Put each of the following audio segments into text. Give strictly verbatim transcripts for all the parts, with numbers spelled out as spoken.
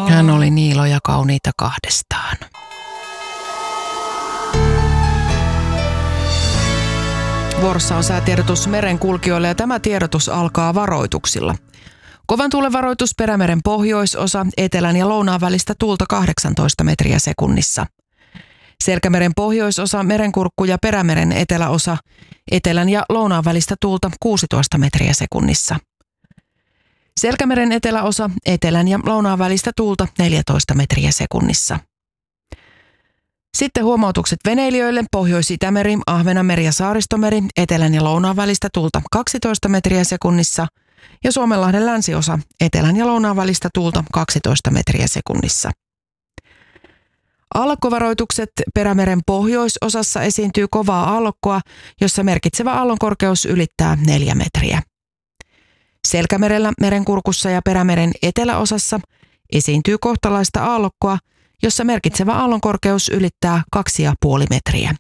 Hän oli Niilo ja kauniita kahdestaan. Vuorossa on säätiedotus merenkulkijoille ja tämä tiedotus alkaa varoituksilla. Kovan tuulen varoitus Perämeren pohjoisosa, etelän ja lounaan välistä tuulta kahdeksantoista metriä sekunnissa. Selkämeren pohjoisosa, merenkurkku ja Perämeren eteläosa, etelän ja lounaan välistä tuulta kuusitoista metriä sekunnissa. Selkämeren eteläosa, etelän ja lounaan välistä tuulta neljätoista metriä sekunnissa. Sitten huomautukset veneilijöille: Pohjois-Itämeri, Ahvenanmeri ja Saaristomeri, etelän ja lounaan välistä tuulta kaksitoista metriä sekunnissa ja Suomenlahden länsiosa, etelän ja lounaan välistä tuulta kaksitoista metriä sekunnissa. Aallokkovaroitukset: Perämeren pohjoisosassa esiintyy kovaa aallokkoa, jossa merkitsevä aallonkorkeus ylittää neljä metriä. Selkämerellä, merenkurkussa ja Perämeren eteläosassa esiintyy kohtalaista aallokkoa, jossa merkitsevä aallonkorkeus ylittää kaksi pilkku viisi metriä.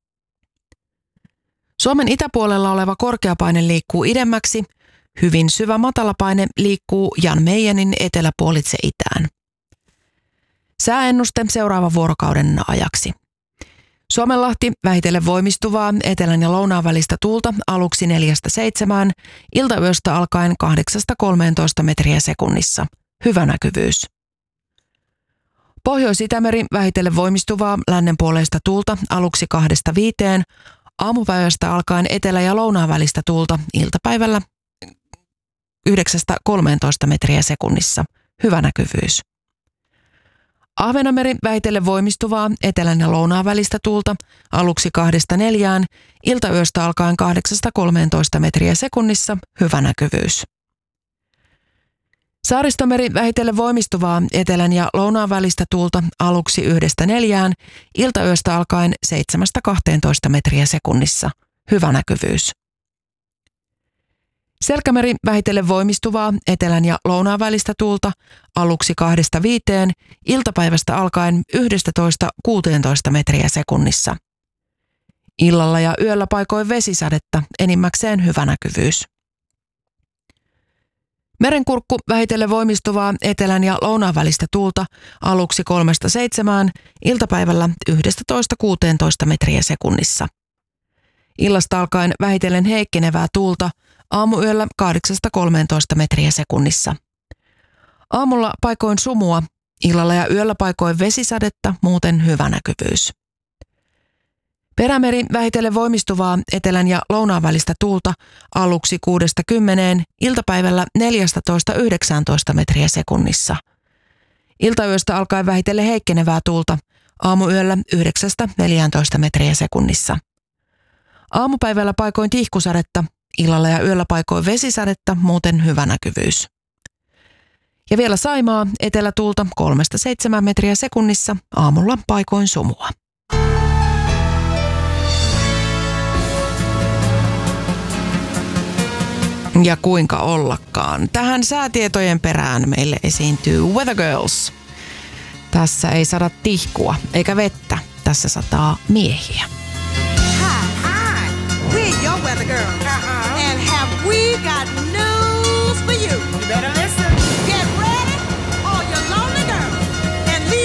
Suomen itäpuolella oleva korkeapaine liikkuu idemmäksi, hyvin syvä matalapaine liikkuu Jan Meijenin eteläpuolitse itään. Sääennuste seuraavan vuorokauden ajaksi. Suomenlahti vähitellen voimistuvaa etelän ja lounaan välistä tuulta aluksi neljästä seitsemään, iltayöstä alkaen kahdeksasta kolmeentoista metriä sekunnissa. Hyvä näkyvyys. Pohjois-Itämeri vähitellen voimistuvaa lännenpuoleista tuulta aluksi kahdesta viiteen, aamupäivästä alkaen etelä- ja lounaan välistä tuulta iltapäivällä yhdeksästä kolmeentoista metriä sekunnissa. Hyvä näkyvyys. Ahvenanmeri vähitellen voimistuvaa etelän ja lounaan välistä tuulta aluksi kahdesta neljään, iltayöstä alkaen kahdeksasta kolmeentoista metriä sekunnissa. Hyvä näkyvyys. Saaristomeri vähitellen voimistuvaa etelän ja lounaan välistä tuulta aluksi yhdestä neljään, iltayöstä alkaen seitsemästä kahteentoista metriä sekunnissa. Hyvä näkyvyys. Selkämeri vähitellen voimistuvaa etelän ja lounaan välistä tuulta aluksi kahdesta viiteen, iltapäivästä alkaen yhdestätoista kuuteentoista metriä sekunnissa. Illalla ja yöllä paikoin vesisadetta, enimmäkseen hyvä näkyvyys. Merenkurkku vähitellen voimistuvaa etelän ja lounaan välistä tuulta aluksi kolmesta seitsemään, iltapäivällä yhdestätoista kuuteentoista metriä sekunnissa. Illasta alkaen vähitellen heikkenevää tuulta aamuyöllä kahdeksasta kolmeentoista metriä sekunnissa. Aamulla paikoin sumua, illalla ja yöllä paikoin vesisadetta, muuten hyvä näkyvyys. Perämeri vähitellen voimistuvaa etelän ja lounaan välistä tuulta aluksi kuudesta kymmeneen, iltapäivällä neljästätoista yhdeksääntoista metriä sekunnissa. Iltayöstä alkaen vähitellen heikkenevää tuulta, aamuyöllä yhdeksästä neljääntoista metriä sekunnissa. Aamupäivällä paikoin tihkusadetta, illalla ja yöllä paikoin vesisadetta, muuten hyvä näkyvyys. Ja vielä Saimaa, etelätuulta kolmesta seitsemään metriä sekunnissa, aamulla paikoin sumua. Ja kuinka ollakaan. Tähän säätietojen perään meille esiintyy Weather Girls. Tässä ei sada tihkua eikä vettä, tässä sataa miehiä. Hi, hi, we're your weather girls. Uh-huh. And have we got